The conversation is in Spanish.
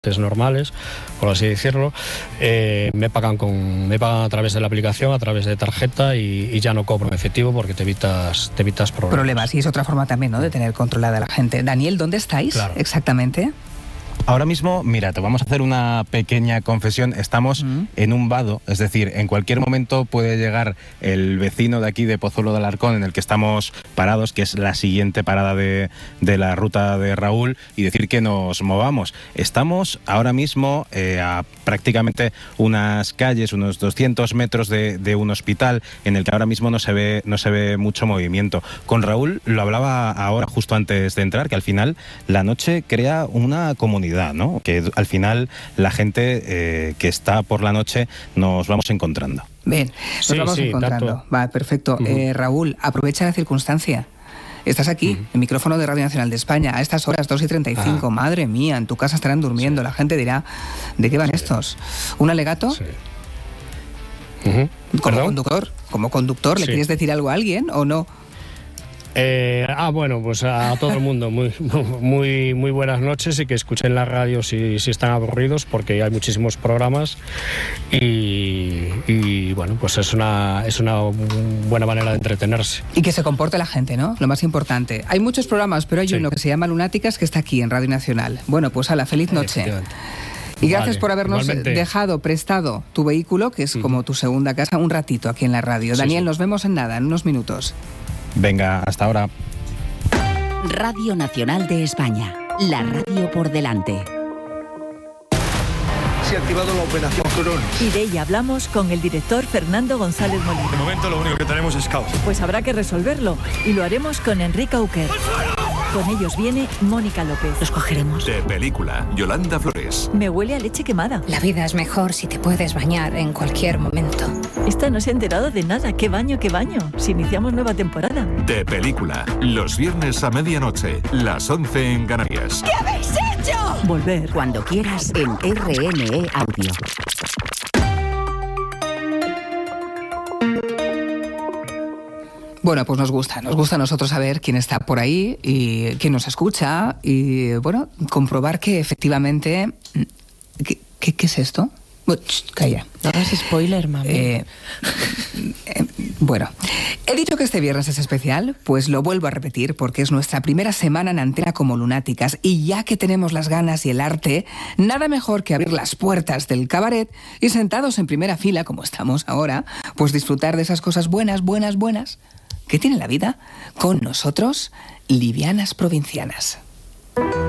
normales, por así decirlo, me pagan a través de la aplicación, a través de tarjeta y ya no cobro en efectivo porque te evitas problemas. Y es otra forma también, ¿no?, de tener controlada a la gente. Daniel, ¿dónde estáis exactamente? Ahora mismo, mira, te vamos a hacer una pequeña confesión. Estamos en un vado, es decir, en cualquier momento puede llegar el vecino de aquí de Pozuelo de Alarcón, en el que estamos parados, que es la siguiente parada de la ruta de Raúl, y decir que nos movamos. Estamos ahora mismo a prácticamente unas calles, unos 200 metros de un hospital, en el que ahora mismo no se ve mucho movimiento. Con Raúl lo hablaba ahora, justo antes de entrar, que al final la noche crea una comunidad, ¿no? Que al final la gente que está por la noche nos vamos encontrando. Bien, nos vamos encontrando. Tanto. Va, perfecto. Raúl, aprovecha la circunstancia. Estás aquí, el micrófono de Radio Nacional de España, a estas horas, 2:35. Madre mía, en tu casa estarán durmiendo. La gente dirá, ¿de qué van estos? ¿Un alegato? Sí. Como conductor, ¿le quieres decir algo a alguien o no? Bueno, pues a todo el mundo muy buenas noches, y que escuchen la radio si están aburridos, porque hay muchísimos programas y bueno, pues es una buena manera de entretenerse. Y que se comporte la gente, ¿no? Lo más importante. Hay muchos programas, pero hay uno que se llama Lunáticas, que está aquí en Radio Nacional. Bueno, pues feliz noche. Y gracias por habernos prestado tu vehículo, que es como tu segunda casa, un ratito aquí en la radio. Daniel, nos vemos en unos minutos. Venga, hasta ahora. Radio Nacional de España, la radio por delante. Se ha activado la operación Cronos. Y de ella hablamos con el director Fernando González Molina. De momento lo único que tenemos es caos. Pues habrá que resolverlo, y lo haremos con Enrique Auquer. Con ellos viene Mónica López. Los cogeremos. De película, Yolanda Flores. Me huele a leche quemada. La vida es mejor si te puedes bañar en cualquier momento. Esta no se ha enterado de nada. ¿Qué baño, qué baño? Si iniciamos nueva temporada. De película, los viernes a medianoche, las 11 en Canarias. ¿Qué habéis hecho? Volver cuando quieras en RNE Audio. Bueno, pues nos gusta a nosotros saber quién está por ahí y quién nos escucha, y bueno, comprobar que efectivamente... ¿Qué es esto? Calla. No hagas spoiler, mami. Bueno, he dicho que este viernes es especial, pues lo vuelvo a repetir, porque es nuestra primera semana en antena como Lunáticas, y ya que tenemos las ganas y el arte, nada mejor que abrir las puertas del cabaret y, sentados en primera fila, como estamos ahora, pues disfrutar de esas cosas buenas que tiene la vida, con nosotros, livianas provincianas.